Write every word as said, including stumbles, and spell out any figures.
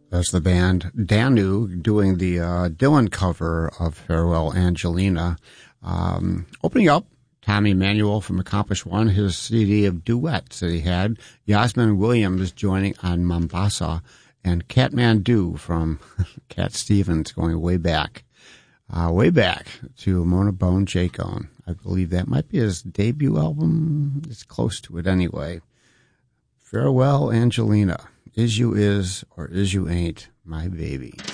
That's the band Danu doing the uh, Dylan cover of Farewell Angelina. Um, opening up, Tommy Emmanuel from Accomplished One, his C D of duets that he had. Yasmin Williams joining on Mombasa. And Kathmandu from Cat Stevens going way back. Uh, way back to Mona Bone Jacone. I believe that might be his debut album. It's close to it anyway. Farewell Angelina. Is you is or is you ain't my baby.